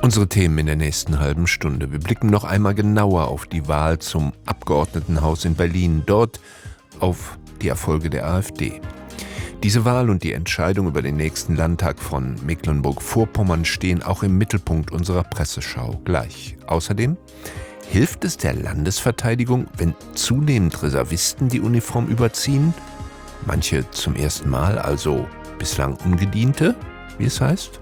Unsere Themen in der nächsten halben Stunde. Wir blicken noch einmal genauer auf die Wahl zum Abgeordnetenhaus in Berlin, dort auf die Erfolge der AfD. Diese Wahl und die Entscheidung über den nächsten Landtag von Mecklenburg-Vorpommern stehen auch im Mittelpunkt unserer Presseschau gleich. Außerdem: Hilft es der Landesverteidigung, wenn zunehmend Reservisten die Uniform überziehen? Manche zum ersten Mal, also bislang Ungediente, wie es heißt?